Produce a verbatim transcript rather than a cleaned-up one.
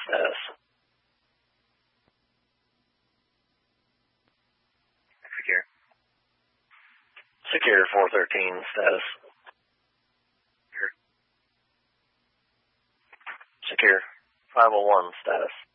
status. Secure. Secure four thirteen status. Secure. Secure five oh one status.